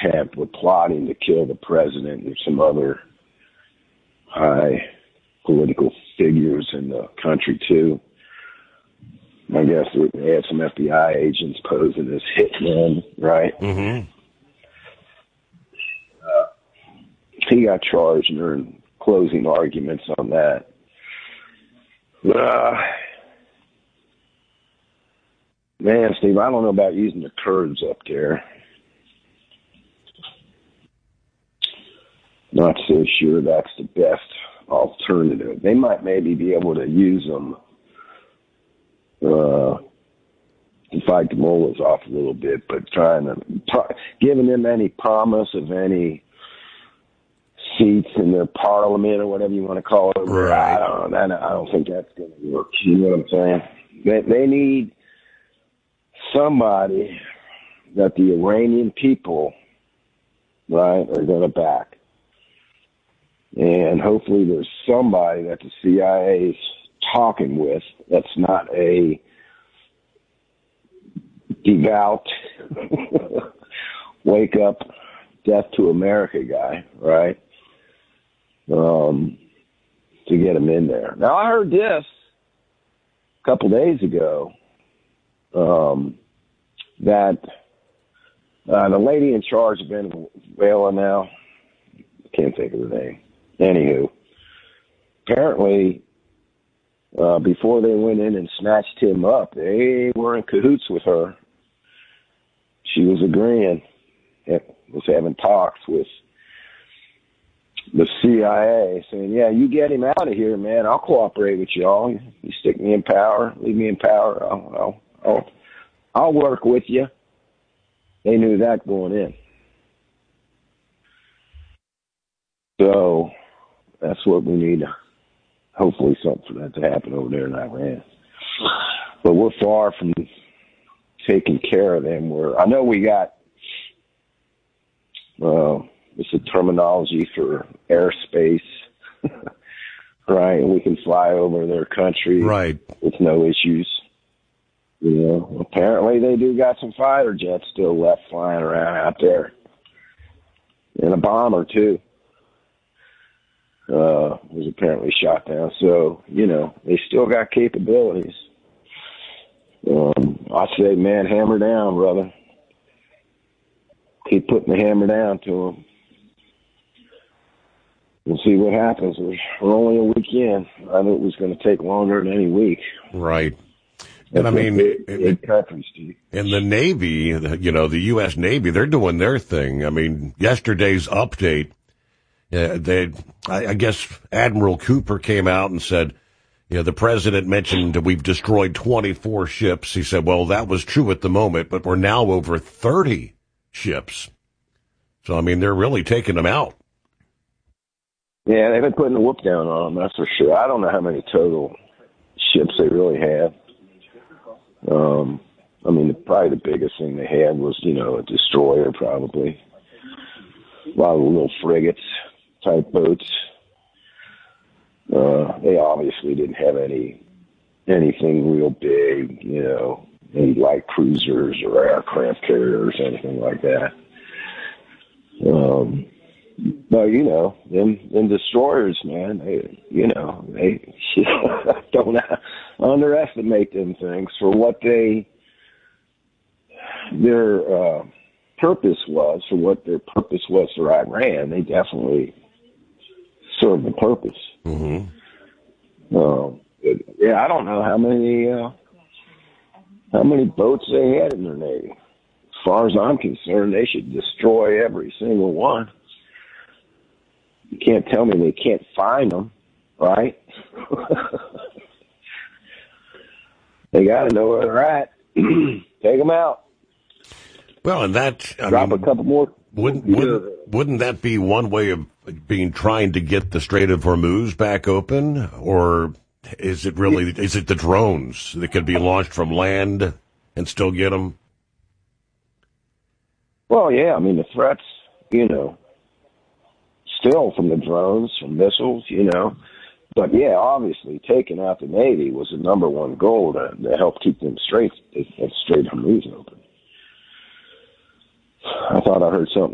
attempt were plotting to kill the president and some other high political figures in the country, too. I guess they had some FBI agents posing as hitmen, right? Mm-hmm. He got charged during closing arguments on that. Man, Steve, I don't know about using the Kurds up there. Not so sure that's the best alternative. They might maybe be able to use them to fight the mullahs off a little bit, but giving them any promise of any seats in their parliament or whatever you want to call it, right. I don't think that's going to work. You know what I'm saying? They need somebody that the Iranian people, right, are going to back. And hopefully there's somebody that the CIA is talking with that's not a devout, wake up, death to America guy, right? To get him in there. Now, I heard this a couple days ago, that the lady in charge of Venezuela now, I can't think of her name. Anywho, apparently, before they went in and snatched him up, they were in cahoots with her. She was agreeing, was having talks with the CIA, saying, yeah, you get him out of here, man. I'll cooperate with y'all. You stick me in power, leave me in power. I'll work with you. They knew that going in. So that's what we need. Hopefully something for that to happen over there in Iran. But we're far from taking care of them. I know we got it's a terminology for airspace, right? And we can fly over their country right with no issues. You know, apparently they do got some fighter jets still left flying around out there, and a bomber too. Was apparently shot down. So, you know, they still got capabilities. I say, man, hammer down, brother. Keep putting the hammer down to them. We'll see what happens. We're only a week in. I knew it was going to take longer than any week. Right. And I mean, in the Navy, you know, the U.S. Navy, they're doing their thing. I mean, yesterday's update, I guess Admiral Cooper came out and said, you know, the president mentioned we've destroyed 24 ships. He said, well, that was true at the moment, but we're now over 30 ships. So, I mean, they're really taking them out. Yeah, they've been putting the whoop down on them, that's for sure. I don't know how many total ships they really have. I mean, probably the biggest thing they had was, you know, a destroyer, probably. A lot of little frigates type boats. They obviously didn't have anything real big, you know, any light cruisers or aircraft carriers, anything like that. But, you know, them destroyers, man, they don't underestimate them things for what their purpose was, for Iran. They definitely served the purpose. Mm-hmm. Yeah, I don't know how many boats they had in their Navy. As far as I'm concerned, they should destroy every single one. You can't tell me they can't find them, right? They got to know where they're at. Take them out. Well, and that drop a couple more. Wouldn't that be one way of trying to get the Strait of Hormuz back open, or is it the drones that could be launched from land and still get them? Well, yeah, I mean the threats, you know, still from the drones, from missiles, you know. But, yeah, obviously, taking out the Navy was the number one goal to help keep them Strait of Hormuz open. I thought I heard something